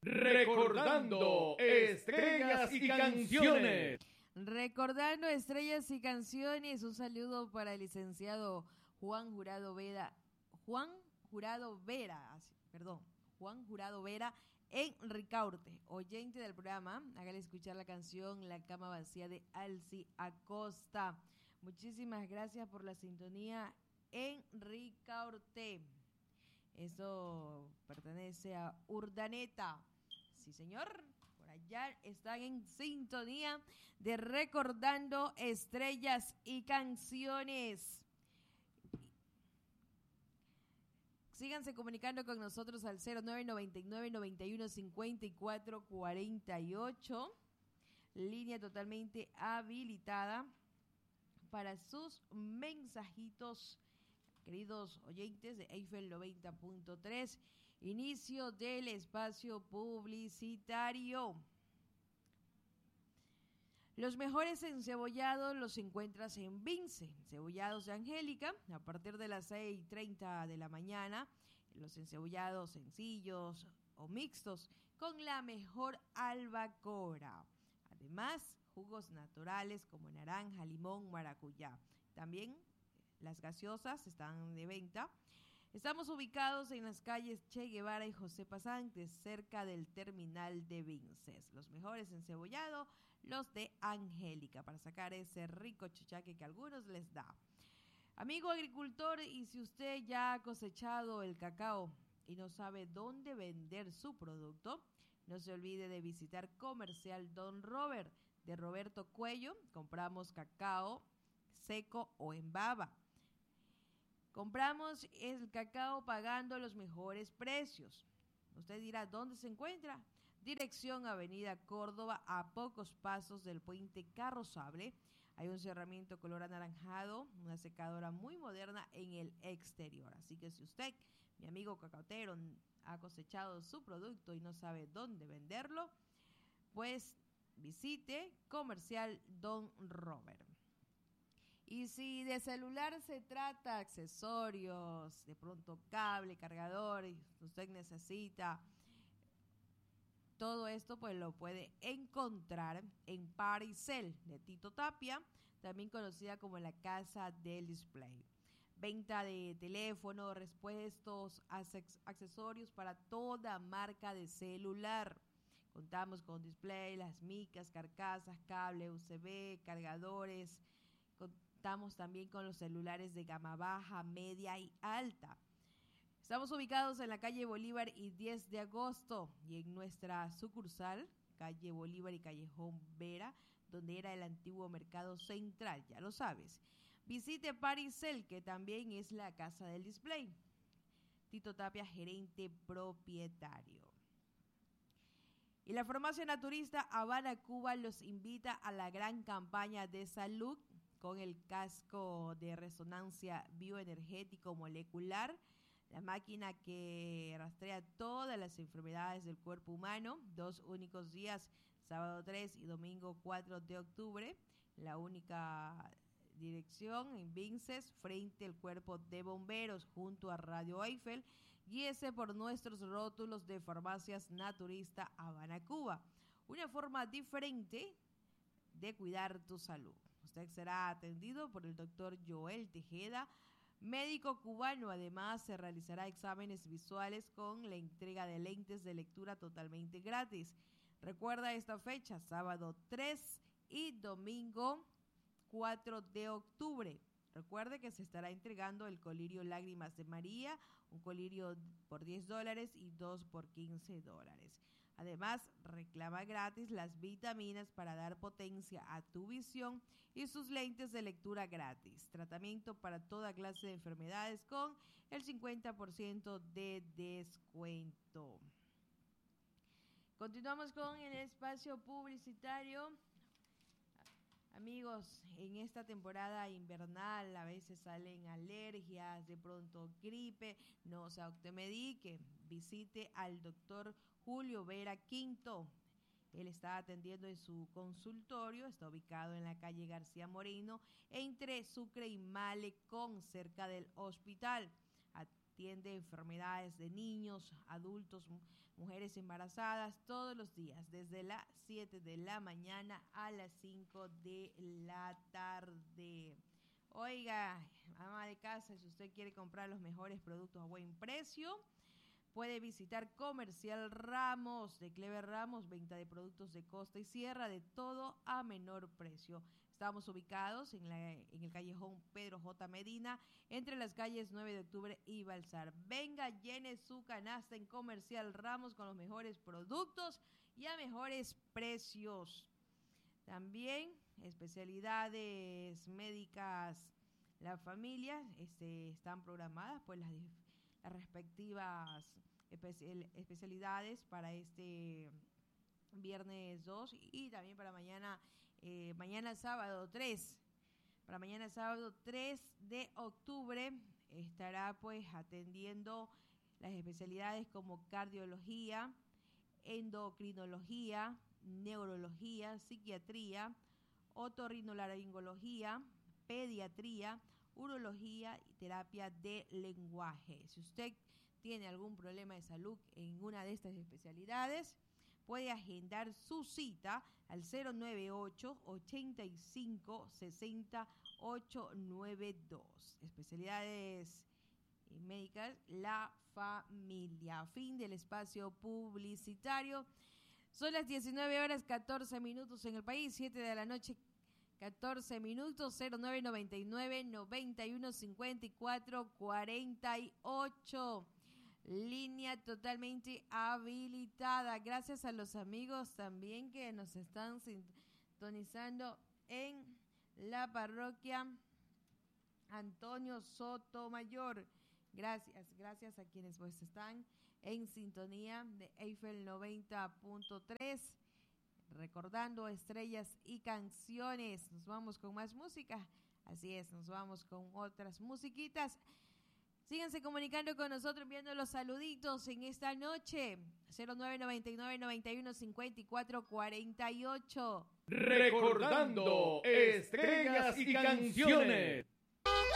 Recordando estrellas y canciones. Recordando estrellas y canciones, un saludo para el licenciado Juan Jurado Vera en Ricaurte, oyente del programa. Hágale escuchar la canción La Cama Vacía de Alci Acosta. Muchísimas gracias por la sintonía en Ricaurte. Eso pertenece a Urdaneta. Sí, señor. Por allá están en sintonía de Recordando Estrellas y Canciones. Síganse comunicando con nosotros al 0999-915448. Línea totalmente habilitada para sus mensajitos, queridos oyentes de Eiffel 90.3. Inicio del espacio publicitario. Los mejores encebollados los encuentras en Vince, Encebollados de Angélica, a partir de las 6:30 de la mañana. Los encebollados sencillos o mixtos con la mejor albacora. Además, jugos naturales como naranja, limón, maracuyá. También las gaseosas están de venta. Estamos ubicados en las calles Che Guevara y José Pasantes, cerca del terminal de Vinces. Los mejores encebollados, los de Angélica, para sacar ese rico chuchaque que a algunos les da. Amigo agricultor, y si usted ya ha cosechado el cacao y no sabe dónde vender su producto, no se olvide de visitar Comercial Don Robert de Roberto Cuello. Compramos cacao seco o en baba. Compramos el cacao pagando los mejores precios. Usted dirá, ¿dónde se encuentra? Dirección Avenida Córdoba, a pocos pasos del puente Carrozable. Hay un cerramiento color anaranjado, una secadora muy moderna en el exterior. Así que si usted, mi amigo cacautero, ha cosechado su producto y no sabe dónde venderlo, pues visite Comercial Don Robert. Y si de celular se trata, accesorios, de pronto cable, cargador, y usted necesita todo esto, pues lo puede encontrar en Paricel de Tito Tapia, también conocida como la Casa del Display. Venta de teléfono, repuestos, accesorios para toda marca de celular. Contamos con display, las micas, carcasas, cable USB, cargadores. Contamos también con los celulares de gama baja, media y alta. Estamos ubicados en la calle Bolívar y 10 de agosto y en nuestra sucursal, calle Bolívar y Callejón Vera, donde era el antiguo mercado central, ya lo sabes. Visite Paricel, que también es la Casa del Display. Tito Tapia, gerente propietario. Y la farmacia naturista Habana Cuba los invita a la gran campaña de salud con el casco de resonancia bioenergético molecular, la máquina que rastrea todas las enfermedades del cuerpo humano. 2 únicos días, sábado 3 y domingo 4 de octubre. La única dirección en Vinces, frente al cuerpo de bomberos, junto a Radio Eiffel. Guíese por nuestros rótulos de farmacias naturista Habana Cuba. Una forma diferente de cuidar tu salud. Usted será atendido por el doctor Joel Tejeda, médico cubano. Además, se realizará exámenes visuales con la entrega de lentes de lectura totalmente gratis. Recuerda esta fecha, sábado 3 y domingo 4 de octubre. Recuerde que se estará entregando el colirio Lágrimas de María, un colirio por $10 y 2 por $15. Además, reclama gratis las vitaminas para dar potencia a tu visión y sus lentes de lectura gratis. Tratamiento para toda clase de enfermedades con el 50% de descuento. Continuamos con el espacio publicitario. Amigos, en esta temporada invernal a veces salen alergias, de pronto gripe. No se automedique. Visite al doctor Julio Vera Quinto. Él está atendiendo en su consultorio, está ubicado en la calle García Moreno, entre Sucre y Malecón, cerca del hospital. atiende enfermedades de niños, adultos, mujeres embarazadas todos los días, desde las 7 de la mañana a las 5 de la tarde. Oiga, ama de casa, si usted quiere comprar los mejores productos a buen precio, puede visitar Comercial Ramos de Clever Ramos, venta de productos de costa y sierra, de todo a menor precio. Estamos ubicados en el callejón Pedro J. Medina, entre las calles 9 de octubre y Balsar. Venga, llene su canasta en Comercial Ramos con los mejores productos y a mejores precios. También especialidades médicas, la familia, están programadas pues las respectivas especialidades para este viernes 2 y también para mañana sábado 3. Para mañana sábado 3 de octubre estará pues atendiendo las especialidades como cardiología, endocrinología, neurología, psiquiatría, otorrinolaringología, pediatría, urología y terapia de lenguaje. Si usted tiene algún problema de salud en una de estas especialidades, puede agendar su cita al 098-85-60-892. Especialidades médicas, la familia. Fin del espacio publicitario. Son las 19 horas 14 minutos en el país, 7 de la noche 14 minutos, 0999-9154-48. Línea totalmente habilitada. Gracias a los amigos también que nos están sintonizando en la parroquia Antonio Sotomayor. Gracias a quienes pues están en sintonía de Eiffel 90.3. Recordando estrellas y canciones. Nos vamos con más música. Así es, nos vamos con otras musiquitas. Síganse comunicando con nosotros, enviando los saluditos en esta noche. 0999-9154-48. Recordando estrellas y canciones.